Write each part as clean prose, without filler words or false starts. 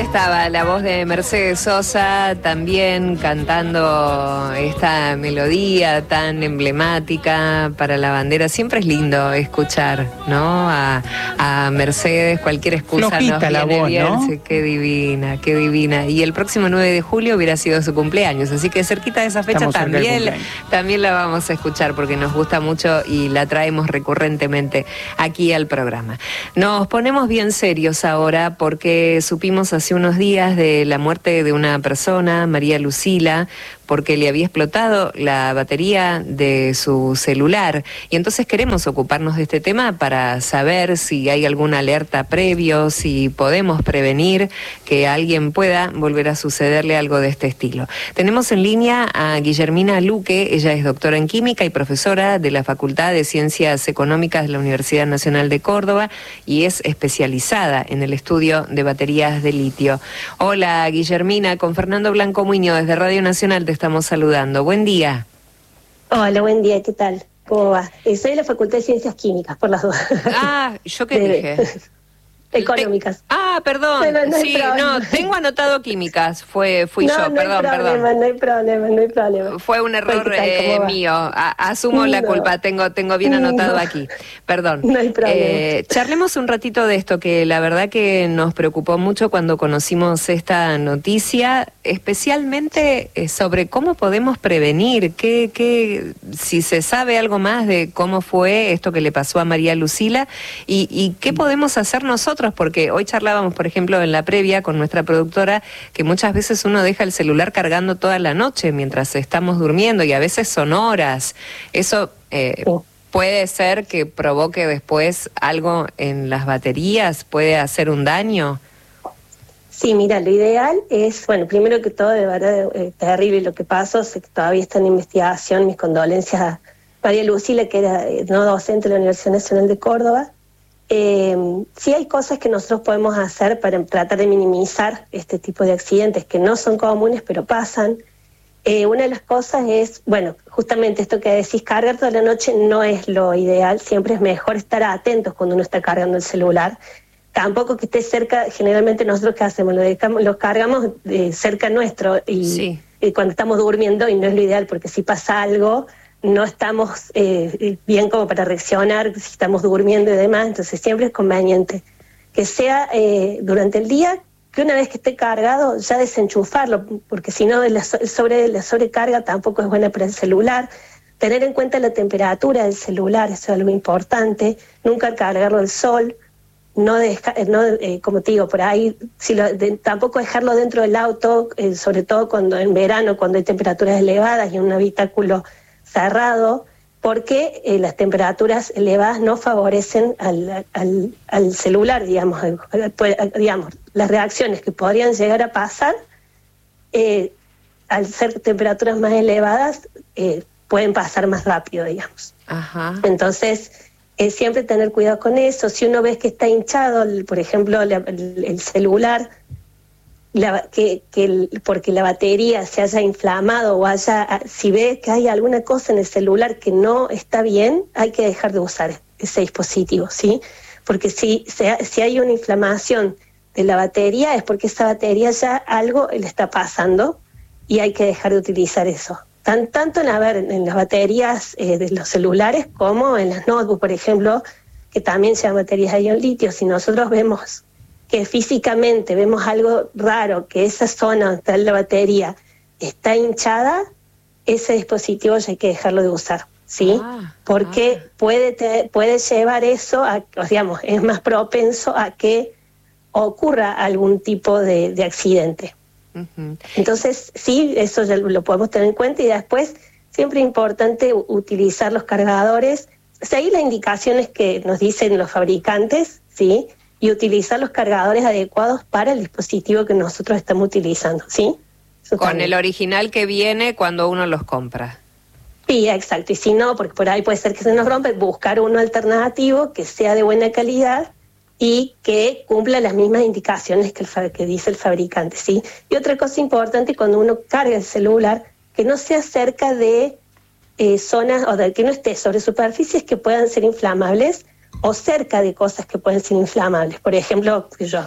estaba la voz de Mercedes Sosa también cantando esta melodía tan emblemática para la bandera. Siempre es lindo escuchar, ¿no? A Mercedes, cualquier excusa flojita nos viene la voz, bien. ¿no? Sí, qué divina, qué divina. Y el próximo 9 de julio hubiera sido su cumpleaños, así que cerquita de esa fecha también la vamos a escuchar porque nos gusta mucho y la traemos recurrentemente aquí al programa. Nos ponemos bien serios ahora porque supimos hace unos días de la muerte de una persona, María Lucila, porque le había explotado la batería de su celular. Y entonces queremos ocuparnos de este tema para saber si hay alguna alerta previo, si podemos prevenir que a alguien pueda volver a sucederle algo de este estilo. Tenemos en línea a Guillermina Luque, ella es doctora en química y profesora de la Facultad de Ciencias Económicas de la Universidad Nacional de Córdoba y es especializada en el estudio de baterías de litio. Hola Guillermina, con Fernando Blanco Muñoz desde Radio Nacional te estamos saludando. Buen día. Hola, buen día, ¿qué tal? ¿Cómo va? Soy de la Facultad de Ciencias Químicas, por las dudas. Ah, ¿yo qué dije? Económicas. Perdón. Bueno, tengo anotado químicas. Fui yo, perdón. No hay problema. Fue un error mío. Asumo la culpa. Tengo bien anotado aquí. Perdón. No hay problema. Charlemos un ratito de esto, que la verdad que nos preocupó mucho cuando conocimos esta noticia, especialmente sobre cómo podemos prevenir, si se sabe algo más de cómo fue esto que le pasó a María Lucila y qué podemos hacer nosotros, porque hoy charlábamos, por ejemplo, en la previa con nuestra productora, que muchas veces uno deja el celular cargando toda la noche mientras estamos durmiendo y a veces son horas. Eso puede ser que provoque después algo en las baterías, puede hacer un daño. Sí, mira, lo ideal es, bueno, primero que todo, de verdad, terrible lo que pasó, sé que todavía está en investigación, mis condolencias a María Lucila, que era no docente de la Universidad Nacional de Córdoba. Sí hay cosas que nosotros podemos hacer para tratar de minimizar este tipo de accidentes que no son comunes pero pasan. Una de las cosas es, bueno, justamente esto que decís, cargar toda la noche no es lo ideal, siempre es mejor estar atentos cuando uno está cargando el celular. Tampoco que esté cerca, generalmente nosotros ¿qué hacemos? Lo cargamos cerca nuestro y cuando estamos durmiendo, y no es lo ideal porque si pasa algo no estamos bien como para reaccionar, si estamos durmiendo y demás, entonces siempre es conveniente que sea durante el día, que una vez que esté cargado ya desenchufarlo, porque si no la sobrecarga tampoco es buena para el celular. Tener en cuenta la temperatura del celular, eso es algo importante, nunca cargarlo al sol, como te digo, por ahí tampoco dejarlo dentro del auto, sobre todo cuando en verano, cuando hay temperaturas elevadas y en un habitáculo cerrado, porque las temperaturas elevadas no favorecen al celular, digamos, las reacciones que podrían llegar a pasar al ser temperaturas más elevadas pueden pasar más rápido, digamos. Ajá. Entonces, siempre tener cuidado con eso. Si uno ve que está hinchado, por ejemplo, el celular, porque la batería se haya inflamado o si ve que hay alguna cosa en el celular que no está bien, hay que dejar de usar ese dispositivo, ¿sí? Porque si hay una inflamación de la batería es porque esa batería ya algo le está pasando y hay que dejar de utilizar eso. Tanto en las baterías de los celulares como en las notebooks, por ejemplo, que también sean baterías de ion litio. Si nosotros vemos que físicamente vemos algo raro, que esa zona donde está la batería está hinchada, ese dispositivo ya hay que dejarlo de usar, ¿sí? Porque puede llevar eso digamos, es más propenso a que ocurra algún tipo de accidente. Uh-huh. Entonces, sí, eso ya lo podemos tener en cuenta y después siempre es importante utilizar los cargadores, seguir las indicaciones que nos dicen los fabricantes, ¿sí? Y utilizar los cargadores adecuados para el dispositivo que nosotros estamos utilizando, ¿sí? Eso con también. El original que viene cuando uno los compra. Sí, exacto. Y si no, porque por ahí puede ser que se nos rompa, buscar uno alternativo que sea de buena calidad y que cumpla las mismas indicaciones que dice el fabricante, ¿sí? Y otra cosa importante, cuando uno carga el celular, que no sea cerca de zonas, que no esté sobre superficies que puedan ser inflamables, o cerca de cosas que pueden ser inflamables. Por ejemplo,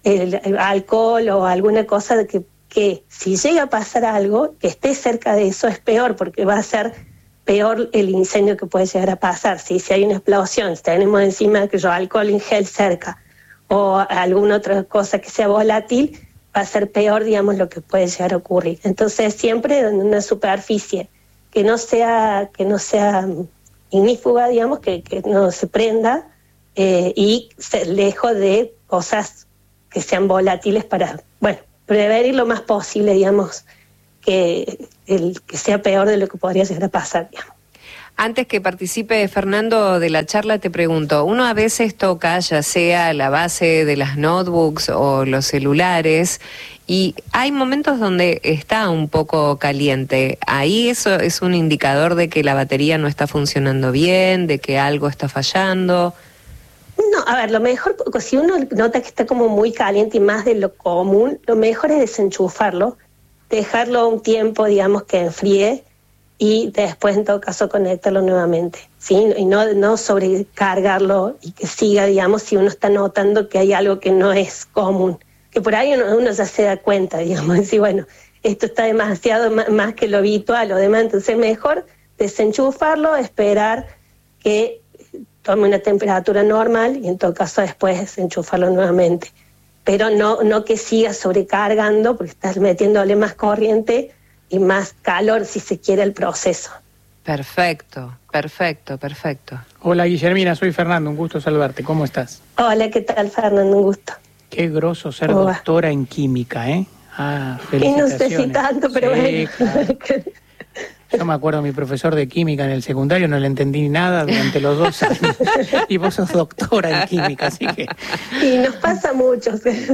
el alcohol o alguna cosa de que si llega a pasar algo, que esté cerca de eso es peor, porque va a ser peor el incendio que puede llegar a pasar. Si hay una explosión, si tenemos encima que yo alcohol en gel cerca o alguna otra cosa que sea volátil, va a ser peor, digamos, lo que puede llegar a ocurrir. Entonces, siempre en una superficie que no sea ignífuga, digamos, que no se prenda, y lejos de cosas que sean volátiles para, bueno, prevenir lo más posible, digamos, que sea peor de lo que podría llegar a pasar, digamos. Antes que participe Fernando de la charla, te pregunto, uno a veces toca, ya sea la base de las notebooks o los celulares, y hay momentos donde está un poco caliente. Ahí eso es un indicador de que la batería no está funcionando bien, de que algo está fallando. No, a ver, lo mejor, si uno nota que está como muy caliente y más de lo común, lo mejor es desenchufarlo, dejarlo un tiempo, digamos, que enfríe y después, en todo caso, conectarlo nuevamente, ¿sí? Y no sobrecargarlo y que siga, digamos, si uno está notando que hay algo que no es común. Que por ahí uno ya se da cuenta, digamos, decir, bueno, esto está demasiado más que lo habitual o demás, entonces mejor desenchufarlo, esperar que tome una temperatura normal y en todo caso después enchufarlo nuevamente. Pero no que siga sobrecargando porque estás metiéndole más corriente y más calor si se quiere el proceso. Perfecto. Hola Guillermina, soy Fernando, un gusto saludarte, ¿cómo estás? Hola, ¿qué tal, Fernando? Un gusto. Qué groso ser doctora en química, ¿eh? Felicitaciones. Y no sé si tanto, pero sí, bueno. Claro. Yo me acuerdo de mi profesor de química en el secundario, no le entendí nada durante los 2 años. Y vos sos doctora en química, así que... Y nos pasa mucho.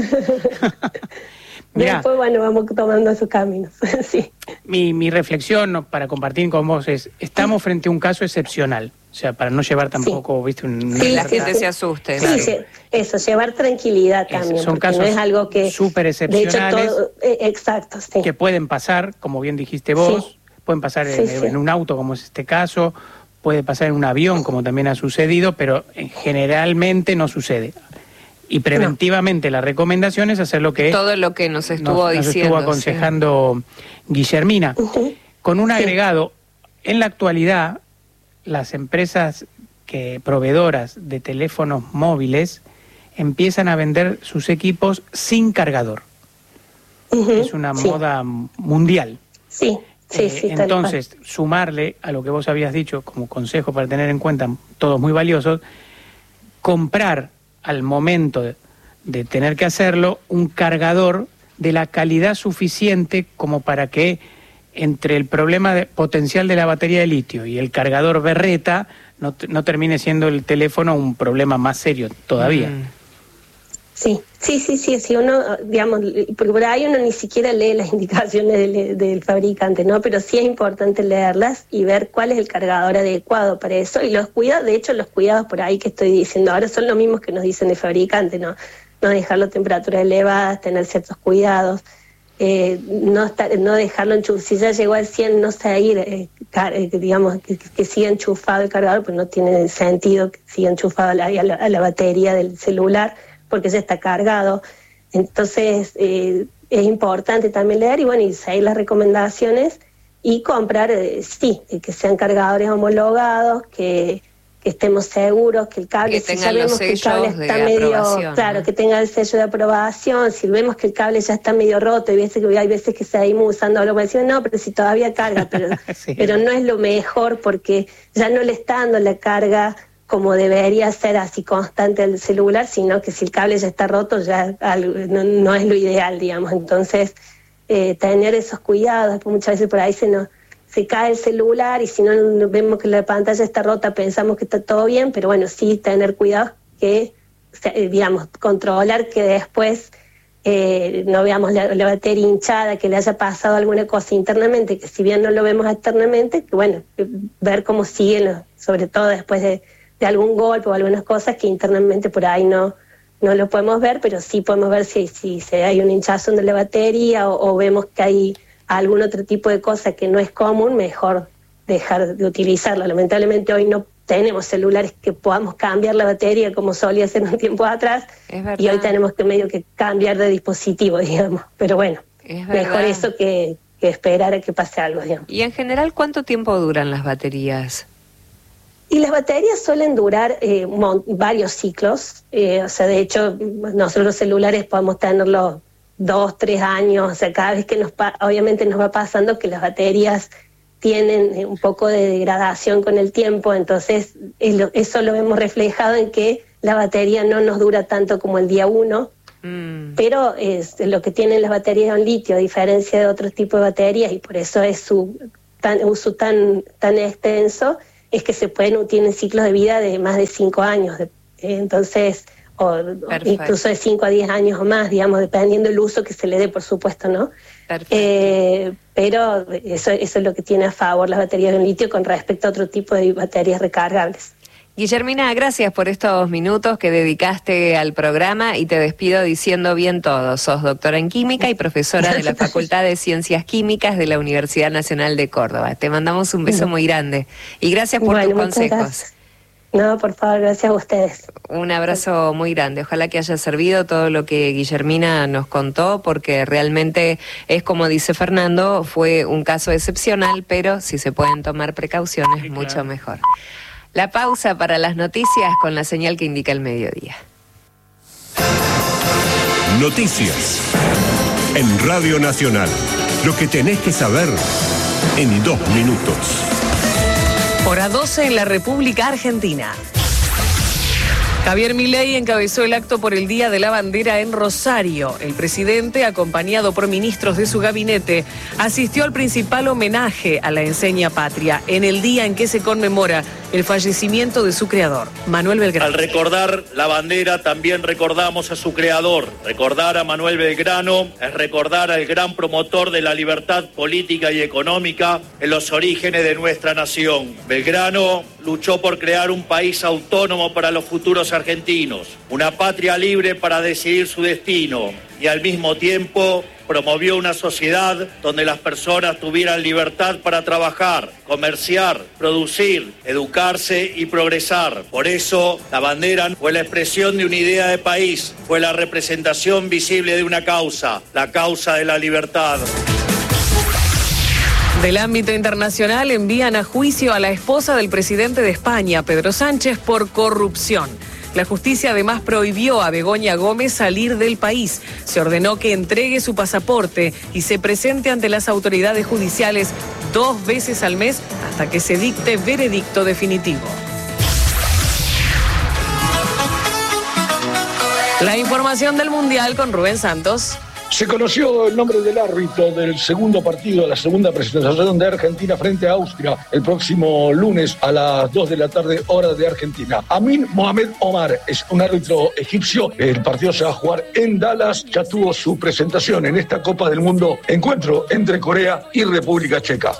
Mirá, después, bueno, vamos tomando sus caminos. Sí. Mi reflexión para compartir con vos es, estamos frente a un caso excepcional. O sea, para no llevar tampoco, sí. ¿viste? Que la gente se asuste. Claro. Sí, eso, llevar tranquilidad también. Son casos no es algo que súper excepcionales. De hecho, exacto, sí. Que pueden pasar, como bien dijiste vos, sí. Pueden pasar en un auto, como es este caso, puede pasar en un avión, como también ha sucedido, pero generalmente no sucede. Y preventivamente la recomendación es hacer lo que... Todo lo que nos estuvo diciendo. Nos estuvo aconsejando Guillermina. Con un agregado, en la actualidad, las empresas proveedoras de teléfonos móviles empiezan a vender sus equipos sin cargador. Es una moda mundial. Sí. Entonces, sumarle a lo que vos habías dicho como consejo para tener en cuenta, todos muy valiosos, comprar al momento de tener que hacerlo un cargador de la calidad suficiente como para que entre el problema potencial de la batería de litio y el cargador berreta no termine siendo el teléfono un problema más serio todavía. Sí, uno, digamos, porque por ahí uno ni siquiera lee las indicaciones del fabricante, ¿no? Pero sí es importante leerlas y ver cuál es el cargador adecuado para eso. Y los cuidados, de hecho, los cuidados por ahí que estoy diciendo ahora son los mismos que nos dicen el fabricante, ¿no? No dejarlo a temperaturas elevadas, tener ciertos cuidados, no dejarlo enchufado. Si ya llegó al 100, no seguir, digamos, que siga enchufado el cargador, pues no tiene sentido que siga enchufado a la batería del celular, porque ya está cargado. Entonces es importante también leer y seguir las recomendaciones y comprar, que sean cargadores homologados, que estemos seguros, que el cable, si sabemos que el cable está medio, claro, que tenga el sello de aprobación. Si vemos que el cable ya está medio roto, y hay veces que seguimos usando algo para decir, no, pero si todavía carga, pero, sí. Pero no es lo mejor porque ya no le está dando la carga como debería ser así constante el celular, sino que si el cable ya está roto ya no es lo ideal, digamos. Entonces, tener esos cuidados, pues muchas veces por ahí se cae el celular y si no vemos que la pantalla está rota pensamos que está todo bien, pero bueno, sí tener cuidado que, digamos, controlar que después no veamos la batería hinchada, que le haya pasado alguna cosa internamente, que si bien no lo vemos externamente, que bueno, ver cómo siguen, sobre todo después de algún golpe o algunas cosas que internamente por ahí no lo podemos ver, pero sí podemos ver si hay un hinchazón de la batería o vemos que hay algún otro tipo de cosa que no es común, mejor dejar de utilizarlo. Lamentablemente hoy no tenemos celulares que podamos cambiar la batería como solía ser un tiempo atrás, y hoy tenemos que medio que cambiar de dispositivo, digamos. Pero bueno, mejor eso que esperar a que pase algo, digamos. Y en general, ¿cuánto tiempo duran las baterías? Y las baterías suelen durar varios ciclos, o sea, de hecho, nosotros los celulares podemos tenerlos 2, 3 años, o sea, cada vez que obviamente nos va pasando que las baterías tienen un poco de degradación con el tiempo, entonces eso lo vemos reflejado en que la batería no nos dura tanto como el día 1, pero lo que tienen las baterías en litio, a diferencia de otros tipos de baterías, y por eso es su uso tan extenso, es que tienen ciclos de vida de más de 5 años, entonces, o incluso de 5 a 10 años o más, digamos, dependiendo del uso que se le dé, por supuesto, ¿no? Pero eso es lo que tiene a favor las baterías de litio con respecto a otro tipo de baterías recargables. Guillermina, gracias por estos minutos que dedicaste al programa y te despido diciendo bien todo. Sos doctora en química y profesora de la Facultad de Ciencias Químicas de la Universidad Nacional de Córdoba. Te mandamos un beso muy grande y gracias por tus consejos. Gracias. No, por favor, gracias a ustedes. Un abrazo muy grande. Ojalá que haya servido todo lo que Guillermina nos contó, porque realmente es como dice Fernando, fue un caso excepcional, pero si se pueden tomar precauciones, sí, mucho claro. Mejor. La pausa para las noticias con la señal que indica el mediodía. Noticias en Radio Nacional. Lo que tenés que saber en 2 minutos. Hora 12 en la República Argentina. Javier Milei encabezó el acto por el Día de la Bandera en Rosario. El presidente, acompañado por ministros de su gabinete, asistió al principal homenaje a la enseña patria en el día en que se conmemora el fallecimiento de su creador, Manuel Belgrano. Al recordar la bandera también recordamos a su creador. Recordar a Manuel Belgrano es recordar al gran promotor de la libertad política y económica en los orígenes de nuestra nación. Belgrano luchó por crear un país autónomo para los futuros argentinos, una patria libre para decidir su destino, y al mismo tiempo promovió una sociedad donde las personas tuvieran libertad para trabajar, comerciar, producir, educarse y progresar. Por eso, la bandera fue la expresión de una idea de país, fue la representación visible de una causa, la causa de la libertad. Del ámbito internacional envían a juicio a la esposa del presidente de España, Pedro Sánchez, por corrupción. La justicia además prohibió a Begoña Gómez salir del país. Se ordenó que entregue su pasaporte y se presente ante las autoridades judiciales 2 veces al mes hasta que se dicte veredicto definitivo. La información del Mundial con Rubén Santos. Se conoció el nombre del árbitro del segundo partido, la segunda presentación de Argentina frente a Austria, el próximo lunes a las 2 de la tarde, hora de Argentina. Amin Mohamed Omar es un árbitro egipcio. El partido se va a jugar en Dallas. Ya tuvo su presentación en esta Copa del Mundo, encuentro entre Corea y República Checa.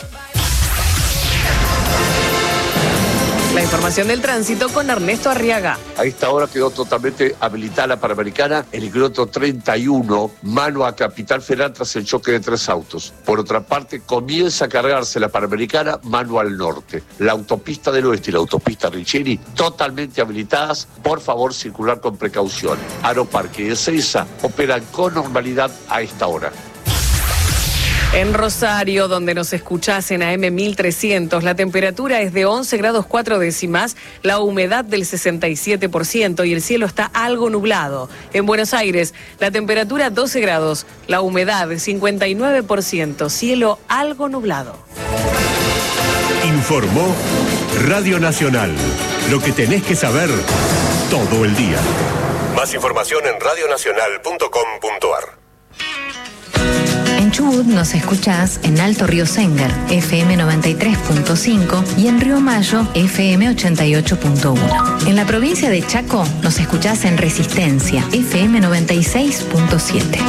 La información del tránsito con Ernesto Arriaga. A esta hora quedó totalmente habilitada la Panamericana, el kilómetro 31, mano a Capital Federal tras el choque de 3 autos. Por otra parte, comienza a cargarse la Panamericana, mano al norte. La autopista del oeste y la autopista Richeri totalmente habilitadas. Por favor, circular con precaución. Aeroparque y Ezeiza operan con normalidad a esta hora. En Rosario, donde nos escuchás en AM 1300, la temperatura es de 11 grados 4 décimas, la humedad del 67% y el cielo está algo nublado. En Buenos Aires, la temperatura 12 grados, la humedad 59%, cielo algo nublado. Informó Radio Nacional. Lo que tenés que saber todo el día. Más información en radionacional.com.ar. En Chubut nos escuchás en Alto Río Séngar, FM 93.5 y en Río Mayo, FM 88.1. En la provincia de Chaco nos escuchás en Resistencia, FM 96.7.